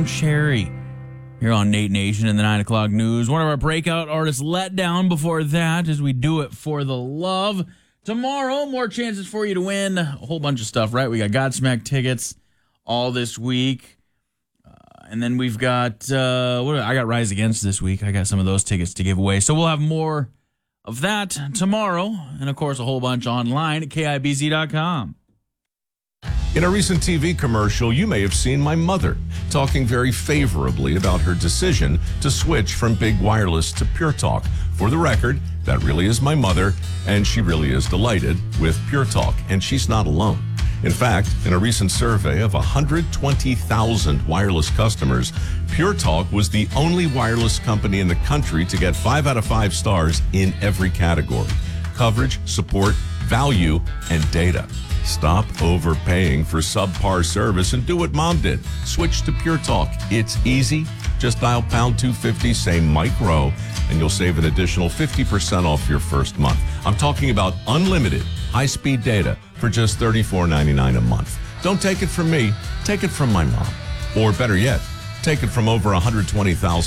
Tom Cherry here on Nate Nation in the 9 o'clock news. One of our breakout artists let down before that as we do it for the love. Tomorrow, more chances for you to win a whole bunch of stuff, right? We got Godsmack tickets all this week. And then we've got, I got Rise Against this week. I got some of those tickets to give away. So we'll have more of that tomorrow. And, of course, a whole bunch online at KIBZ.com. In a recent TV commercial, you may have seen my mother talking very favorably about her decision to switch from big wireless to Pure Talk. For the record, that really is my mother, and she really is delighted with Pure Talk, and she's not alone. In fact, in a recent survey of 120,000 wireless customers, Pure Talk was the only wireless company in the country to get 5 out of 5 stars in every category: coverage, support, value, and data. Stop overpaying for subpar service and do what Mom did. Switch to Pure Talk. It's easy. Just dial pound 250, say Mike Rowe, and you'll save an additional 50% off your first month. I'm talking about unlimited high-speed data for just $34.99 a month. Don't take it from me. Take it from my mom. Or better yet, take it from over 120,000